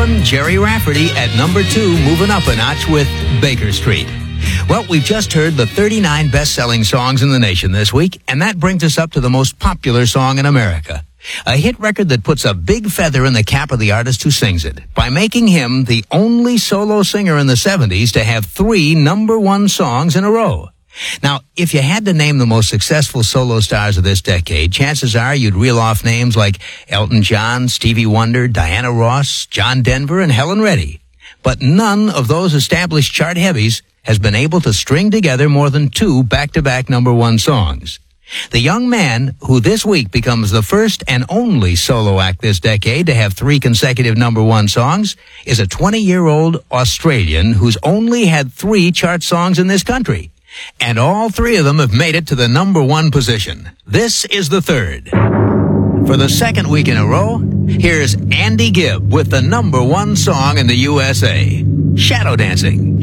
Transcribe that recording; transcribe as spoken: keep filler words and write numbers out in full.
eleven, Jerry Rafferty at number two, moving up a notch with Baker Street. Well, we've just heard the thirty-nine best-selling songs in the nation this week, and that brings us up to the most popular song in America. A hit record that puts a big feather in the cap of the artist who sings it, by making him the only solo singer in the seventies to have three number one songs in a row. Now, if you had to name the most successful solo stars of this decade, chances are you'd reel off names like Elton John, Stevie Wonder, Diana Ross, John Denver, and Helen Reddy. But none of those established chart heavies has been able to string together more than two back-to-back number one songs. The young man who this week becomes the first and only solo act this decade to have three consecutive number one songs is a twenty-year-old Australian who's only had three chart songs in this country. And all three of them have made it to the number one position. This is the third. For the second week in a row, here's Andy Gibb with the number one song in the U S A, Shadow Dancing.